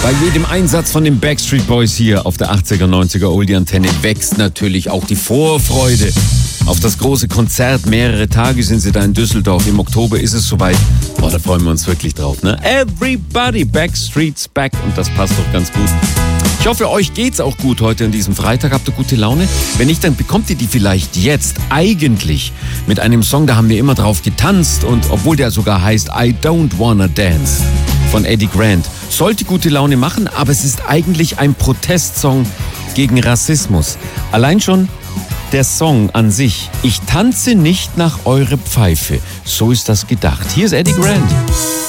Bei jedem Einsatz von den Backstreet Boys hier auf der 80er, 90er Oldie-Antenne wächst natürlich auch die Vorfreude auf das große Konzert. Mehrere Tage sind sie da in Düsseldorf. Im Oktober ist es soweit. Boah, da freuen wir uns wirklich drauf, ne? Everybody, Backstreet's back. Und das passt doch ganz gut. Ich hoffe, euch geht's auch gut heute an diesem Freitag. Habt ihr gute Laune? Wenn nicht, dann bekommt ihr die vielleicht jetzt eigentlich mit einem Song, da haben wir immer drauf getanzt. Und obwohl der sogar heißt I Don't Wanna Dance von Eddie Grant. Sollte gute Laune machen, aber es ist eigentlich ein Protestsong gegen Rassismus. Allein schon der Song an sich. Ich tanze nicht nach eure Pfeife. So ist das gedacht. Hier ist Eddie Grant.